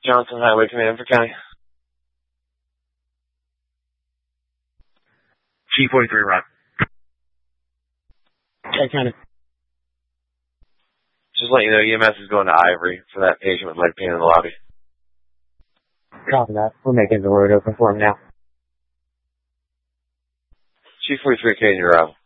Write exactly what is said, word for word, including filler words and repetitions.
Johnson Highway Command for County. G forty-three, Rock. Okay, County. Just let you know, E M S is going to Ivory for that patient with leg pain in the lobby. Copy that. We're making the road open for him now. G forty-three K in your arrival.